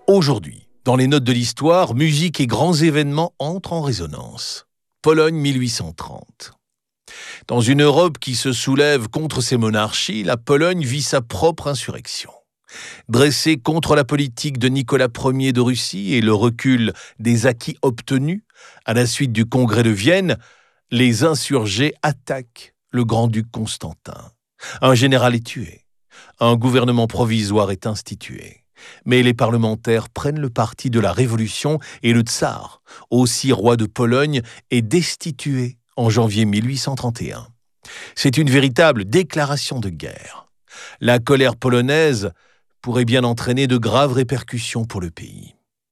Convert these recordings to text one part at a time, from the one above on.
Aujourd'hui, dans les notes de l'histoire, musique et grands événements entrent en résonance. Pologne 1830. Dans une Europe qui se soulève contre ses monarchies, la Pologne vit sa propre insurrection. Dressée contre la politique de Nicolas Ier de Russie et le recul des acquis obtenus à la suite du congrès de Vienne, les insurgés attaquent le grand-duc Constantin. Un général est tué. Un gouvernement provisoire est institué. Mais les parlementaires prennent le parti de la Révolution et le tsar, aussi roi de Pologne, est destitué en janvier 1831. C'est une véritable déclaration de guerre. La colère polonaise pourrait bien entraîner de graves répercussions pour le pays.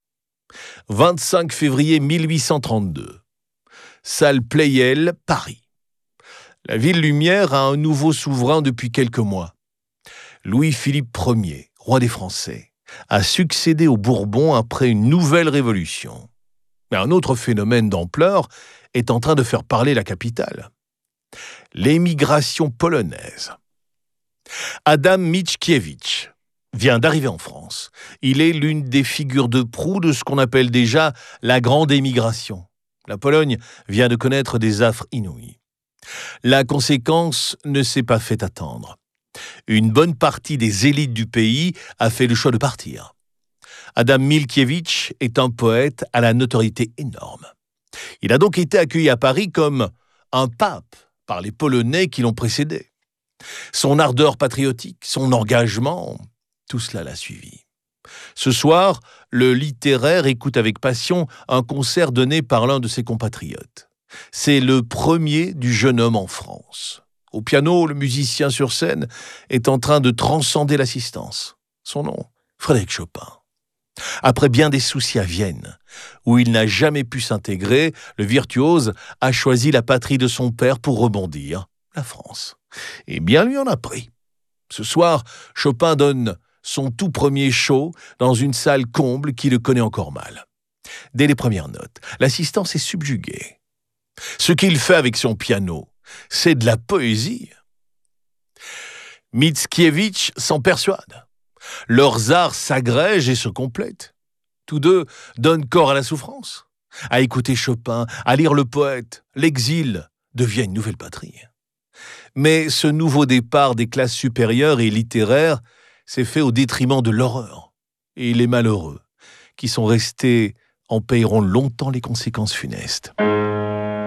25 février 1832. Salle Pleyel, Paris. La ville lumière a un nouveau souverain depuis quelques mois. Louis-Philippe Ier, roi des Français, a succédé aux Bourbons après une nouvelle révolution. Mais un autre phénomène d'ampleur est en train de faire parler la capitale. L'émigration polonaise. Adam Mickiewicz vient d'arriver en France. Il est l'une des figures de proue de ce qu'on appelle déjà la grande émigration. La Pologne vient de connaître des affres inouïes. La conséquence ne s'est pas fait attendre. Une bonne partie des élites du pays a fait le choix de partir. Adam Mickiewicz est un poète à la notoriété énorme. Il a donc été accueilli à Paris comme un pape par les Polonais qui l'ont précédé. Son ardeur patriotique, son engagement, tout cela l'a suivi. Ce soir, le littéraire écoute avec passion un concert donné par l'un de ses compatriotes. C'est le premier du jeune homme en France. Au piano, le musicien sur scène est en train de transcender l'assistance. Son nom, Frédéric Chopin. Après bien des soucis à Vienne, où il n'a jamais pu s'intégrer, le virtuose a choisi la patrie de son père pour rebondir, la France. Et bien lui en a pris. Ce soir, Chopin donne son tout premier show dans une salle comble qui le connaît encore mal. Dès les premières notes, l'assistance est subjuguée. Ce qu'il fait avec son piano, c'est de la poésie. Mickiewicz s'en persuade. Leurs arts s'agrègent et se complètent. Tous deux donnent corps à la souffrance. À écouter Chopin, à lire le poète, l'exil devient une nouvelle patrie. Mais ce nouveau départ des classes supérieures et littéraires s'est fait au détriment de l'horreur. Et les malheureux, qui sont restés, en paieront longtemps les conséquences funestes.